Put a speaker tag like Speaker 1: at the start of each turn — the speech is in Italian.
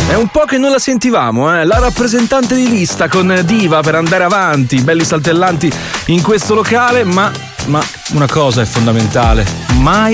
Speaker 1: È un po' che non la sentivamo, la rappresentante di lista con Diva per andare avanti, belli saltellanti in questo locale, ma una cosa è fondamentale, mai